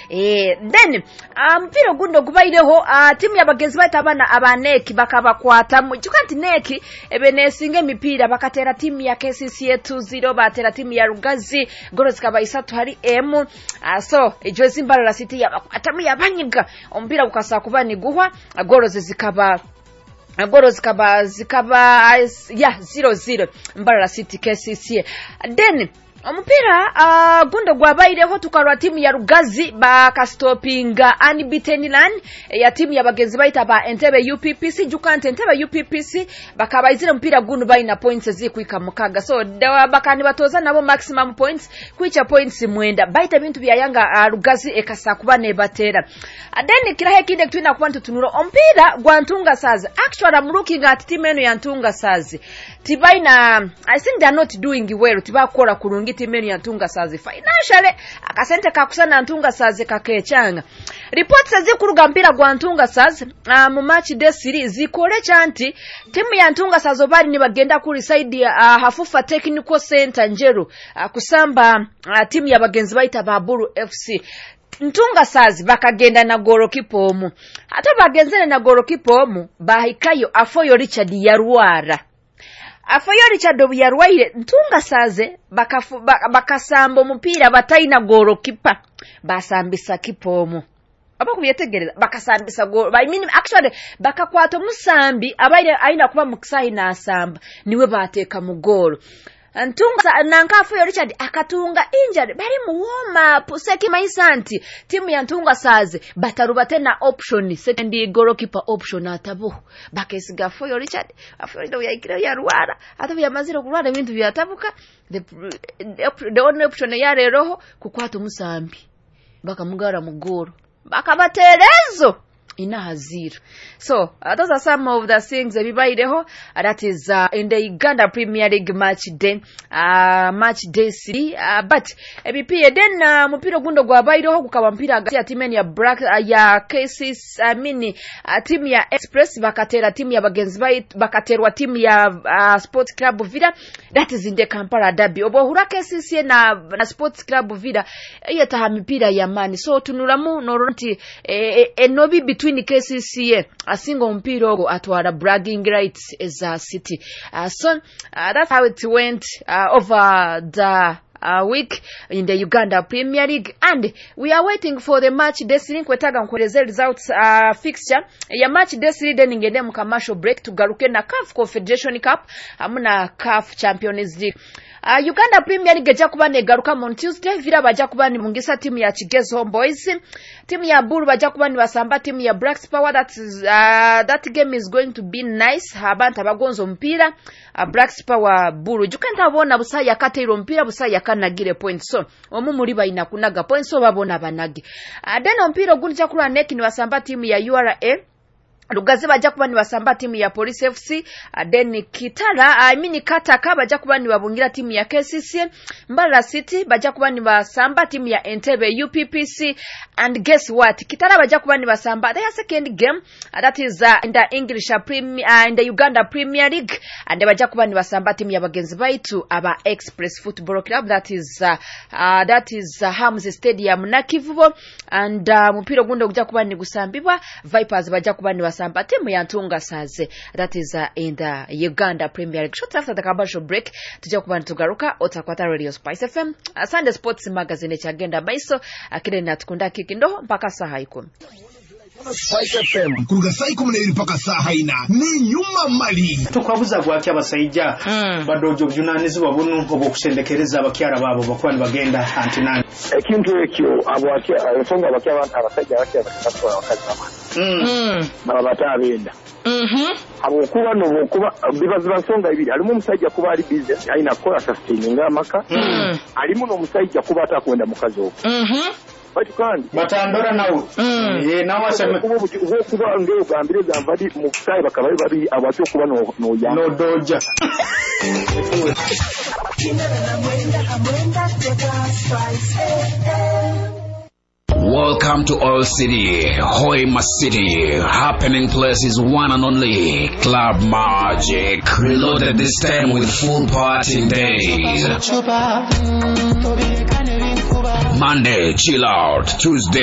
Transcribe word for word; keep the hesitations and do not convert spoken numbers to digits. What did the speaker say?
eh then mpira um, gundo gubaireho uh, timu yabagenzi baita abana abaneki bakabakwata mu kanti neki ebenesinga emipira bakatera timu ya K C C two zero batera timu ya Rugazi goro zikaba isatu hari M uh, so ejozi Mbarara City yabakwata mu yabanyiga ompira gukasa kubani guhwa goro zikaba goro zikaba zikaba ya zero zero Mbarara City K C C then omupira uh, gundo gwabaireho tukarwa timu ya Rugazi bakastopinga unbeaten line ya timu ya bagenzi baita ba Entebbe U P P C jukante Entebbe U P P C bakabaizira mpira gundo baina points zikwika mukaga so dawa bakani batoza nabo maximum points kwicha points mwenda baita bintu bya Yanga uh, Rugazi ekasa kubane batera then kirahe kinde twina kubantu tunuro ompira gwantunga sazi actually I'm looking at team eno ya Ntunga sazi tibaina I think they are not doing well tibakora kurungi timeni ya Ntunga sazi financially akasente kakusana Ntunga sazi kakechanga reports zikuruga mpira gwa Ntunga sazi uh, mu match day series zikore chanti timu ya Ntunga sazi obali ni bagenda kuri side ya uh, Hafufa Technical Center Njeru uh, kusamba uh, timu ya bagenzi baita Baburu F C Ntunga sazi bakagenda na gorokipo omu hata bagenzene na gorokipo omu bahikayo Afoyo Richard Yarwara Afoyo Richard Yarwaire Ntunga saze bakafu bakasamba omupira bataina gorokipa basambisa kipomu aba kuyetegereza bakasambisa go I mean actually bakakwata musambi abaire aina kuba mukisahi na asamba niwe bateka mu goro Ntunga nanka Afoyo Richard akatunga injury bari mu warm up seki maisanti timu ya Ntunga saze bataruba tena option second goalkeeper option atabo bakesiga Afoyo Richard Afoyo Richard yakira ya Rwara atabu ya maziro kurwara ibintu byatabuka the, the only option ya reroho kukwata musambi bakamugara mu goro bakabaterezo ina hazira so uh, those are some of the things ebibaireho that is uh, in the Uganda Premier League match day uh, match day three uh, but ebipiye then uh, mupira gundo gwabaireho kukaba mpira gati ya timu ya Black uh, ya K C C uh, mini uh, timu ya Express bakatera timu ya bagenzi bait bakaterwa timu ya uh, Sports Club Villa that is in the Kampala derby obohura K C C na, na Sports Club Villa yeta mipira ya mani so tunulamu noronti eh, enobi between K C C asingo mpira ogo atwara bragging rights as a city uh, so uh, that's how it went uh, over the Uh, week in the Uganda Premier League and we are waiting for the match destiny kwetaga nkoreze results uh, fixture ya match destiny then ngende mu commercial break tugaruke na C A F Confederation Cup amuna C A F Champions League Uh, Uganda Premier League eja kuba negaruka on Tuesday vira baja kuba ni mungisa timu ya Chigezo Homeboys timu ya Buru baja kuba ni basamba timu ya Blacks Power that is, uh, that game is going to be nice habanta bagonzo mpira uh, Blacks Power Buru jukanta bona busaya katero mpira busaya kanagire points so omu muri bayina kunaga points so babona banagi uh, then mpira gulija kula neki ni basamba timu ya U R A Rugazi baja kuba ni basamba timu ya Police F C uh, then Kitara I mean Kataka baja kuba ni babungira timu ya K C C Mbarara City baja kuba ni basamba timu ya Entebbe U P P C and guess what Kitara baja kuba ni basamba their second game uh, that is uh, in the English uh, Premier uh, in the Uganda Premier League and baja kuba ni basamba timu ya bagenzi baitu aba Express Football Club that is uh, uh, that is uh, Hams Stadium na Kivubo and uh, mupiro gundo kuja kuba ni gusambibwa Vipers baja kuba ni basamba timu ya Ntunga saze that is uh, in the Uganda Premier League. Short after the commercial break tujja kuba tugaruka otakwata Radio Spice F M uh, Sunday Sports Magazine chagenda maiso akire uh, natukunda kikindo mpaka saa ikumi Spice F M kuruga saa ikumi mpaka saa ina ni nyuma mali tukwabuza gwaki abasayija mm. badojo byunanizi babunu obo kushendekereza abakyara babo bakwani bagenda antinani ekintu ekyo abwaki abasonga abakyara abantu abasajja abakyara bakatwala abakazi bamani mm baba batabenda mhm abo kuba no kuba bibaza basonga ibiri alimu omusajja kuba ali business aina kola sustaining amaka mm alimu no musajja kuba atakwenda mukazi okwo mhm Batukandi batandora nawo eh nawo asema kuba kuba ngeo gambireza mvadi mu kusai bakabaye babi abatu kuba no no ya no doja Welcome to All City, Hoima City. Happening place is one and only Club Magic. Reloaded this time with full party days. Monday, chill out. Tuesday.